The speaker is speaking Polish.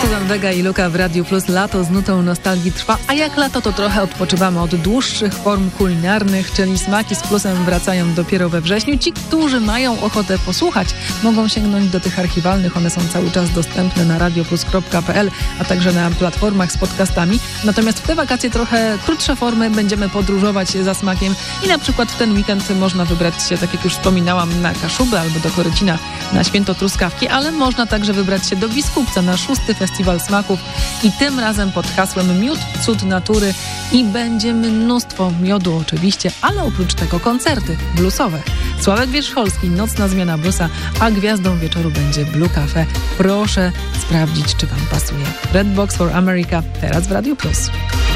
Susan Vega i Luka w Radiu Plus. Lato z nutą nostalgii trwa, a jak lato to trochę odpoczywamy od dłuższych form kulinarnych, czyli smaki z plusem wracają dopiero we wrześniu. Ci, którzy mają ochotę posłuchać, mogą sięgnąć do tych archiwalnych. One są cały czas dostępne na radioplus.pl, a także na platformach z podcastami. Natomiast w te wakacje trochę krótsze formy, będziemy podróżować za smakiem i na przykład w ten weekend można wybrać się, tak jak już wspominałam, na Kaszuby albo do Korycina na Święto Truskawki, ale można także wybrać się do Biskupca na 6. Festiwal Smaków i tym razem pod hasłem Miód, Cud Natury i będzie mnóstwo miodu oczywiście, ale oprócz tego koncerty bluesowe. Sławek Wierzcholski, nocna zmiana bluesa, a gwiazdą wieczoru będzie Blue Cafe. Proszę sprawdzić, czy wam pasuje. Red Box for America teraz w Radiu Plus.